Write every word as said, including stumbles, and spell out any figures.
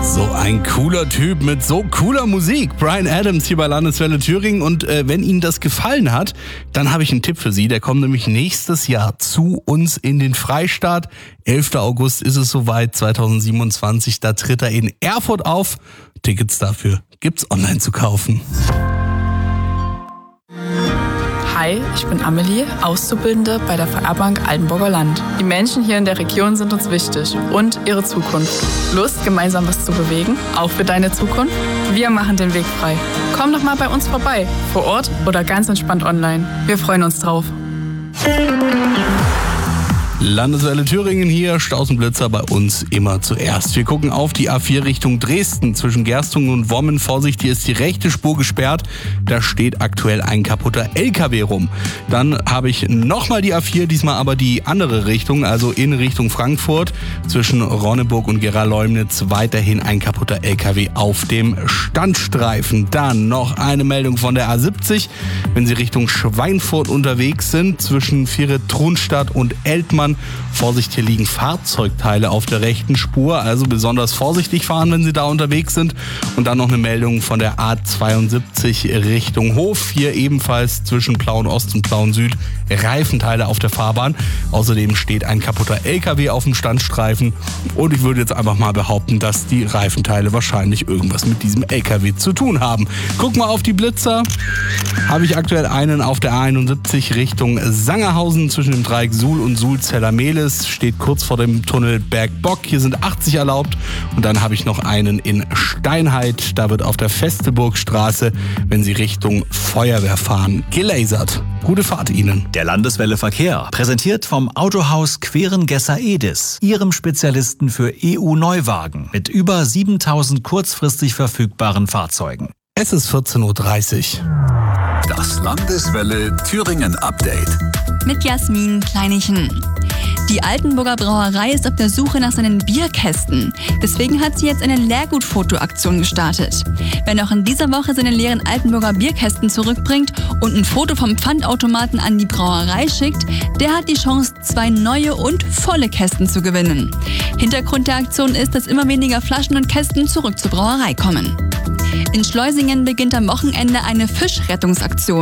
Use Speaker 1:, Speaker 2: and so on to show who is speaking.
Speaker 1: So ein cooler Typ mit so cooler Musik. Bryan Adams hier bei Landeswelle Thüringen. Und äh, wenn Ihnen das gefallen hat, dann habe ich einen Tipp für Sie. Der kommt nämlich nächstes Jahr zu uns in den Freistaat. elfter August ist es soweit, zweitausendsiebenundzwanzig. Da tritt er in Erfurt auf. Tickets dafür gibt's online zu kaufen.
Speaker 2: Hi, ich bin Amelie, Auszubildende bei der V R-Bank Altenburger Land. Die Menschen hier in der Region sind uns wichtig und ihre Zukunft. Lust, gemeinsam was zu bewegen? Auch für deine Zukunft? Wir machen den Weg frei. Komm doch mal bei uns vorbei, vor Ort oder ganz entspannt online. Wir freuen uns drauf.
Speaker 1: Landeswelle Thüringen hier, Stausenblitzer bei uns immer zuerst. Wir gucken auf die A vier Richtung Dresden. Zwischen Gerstungen und Wommen, Vorsicht, hier ist die rechte Spur gesperrt. Da steht aktuell ein kaputter L K W rum. Dann habe ich nochmal die A vier, diesmal aber die andere Richtung, also in Richtung Frankfurt. Zwischen Ronneburg und Gera-Leumnitz weiterhin ein kaputter L K W auf dem Standstreifen. Dann noch eine Meldung von der A siebzig. Wenn Sie Richtung Schweinfurt unterwegs sind, zwischen Viere-Trunstadt und Eltmann, Vorsicht, hier liegen Fahrzeugteile auf der rechten Spur, also besonders vorsichtig fahren, wenn Sie da unterwegs sind. Und dann noch eine Meldung von der A zweiundsiebzig Richtung Hof, hier ebenfalls zwischen Plauen Ost und Plauen Süd Reifenteile auf der Fahrbahn. Außerdem steht ein kaputter L K W auf dem Standstreifen und ich würde jetzt einfach mal behaupten, dass die Reifenteile wahrscheinlich irgendwas mit diesem L K W zu tun haben. Guck mal auf die Blitzer. Habe ich aktuell einen auf der A einundsiebzig Richtung Sangerhausen zwischen dem Dreieck Suhl und Suhl-Zellermehlis, steht kurz vor dem Tunnel Bergbock. Hier sind achtzig erlaubt. Und dann habe ich noch einen in Steinheit. Da wird auf der Festeburgstraße, wenn Sie Richtung Feuerwehr fahren, gelasert. Gute Fahrt Ihnen.
Speaker 3: Der Landeswelle Verkehr, präsentiert vom Autohaus Querengesser-Edis, Ihrem Spezialisten für E U-Neuwagen mit über siebentausend kurzfristig verfügbaren Fahrzeugen.
Speaker 1: Es ist vierzehn Uhr dreißig.
Speaker 4: Das Landeswelle Thüringen Update.
Speaker 5: Mit Jasmin Kleinichen. Die Altenburger Brauerei ist auf der Suche nach seinen Bierkästen. Deswegen hat sie jetzt eine Leergutfoto-Aktion gestartet. Wer noch in dieser Woche seine leeren Altenburger Bierkästen zurückbringt und ein Foto vom Pfandautomaten an die Brauerei schickt, der hat die Chance, zwei neue und volle Kästen zu gewinnen. Hintergrund der Aktion ist, dass immer weniger Flaschen und Kästen zurück zur Brauerei kommen. In Schleusingen beginnt am Wochenende eine Fischrettungsaktion.